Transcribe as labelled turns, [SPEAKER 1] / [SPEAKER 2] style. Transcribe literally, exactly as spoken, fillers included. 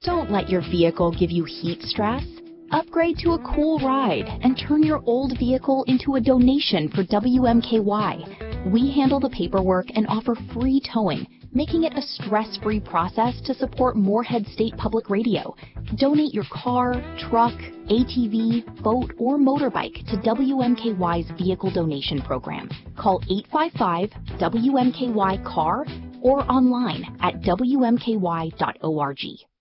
[SPEAKER 1] Don't let your vehicle give you heat stress. Upgrade to a cool ride and turn your old vehicle into a donation for W M K Y. We handle the paperwork and offer free towing, making it a stress-free process to support Moorhead State Public Radio. Donate your car, truck, A T V, boat, or motorbike to W M K Y's Vehicle Donation Program. Call eight five five W M K Y C A R or online at W M K Y dot org.